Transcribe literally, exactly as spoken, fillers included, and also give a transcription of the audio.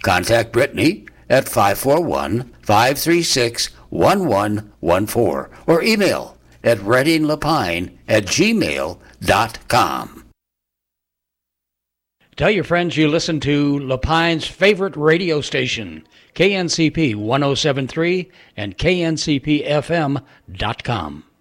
Contact Brittany at five four one, five three six, one one one four or email at reddinglapine at gmail dot com. Tell your friends you listen to Lapine's favorite radio station, K N C P one oh seven point three and K N C P F M dot com.